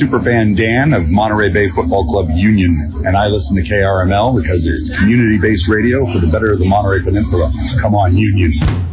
superfan Dan of Monterey Bay Football Club Union, and I listen to KRML because it's community-based radio for the better of the Monterey Peninsula. Come on, Union.